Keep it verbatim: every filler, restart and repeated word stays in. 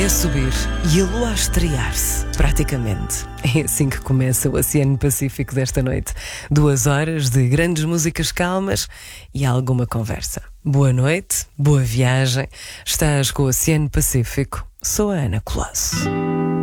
subir e a lua a estrear-se, praticamente. É assim que começa o Oceano Pacífico desta noite. Duas horas de grandes músicas calmas e alguma conversa. Boa noite, boa viagem. Estás com o Oceano Pacífico. Sou a Ana Colasso.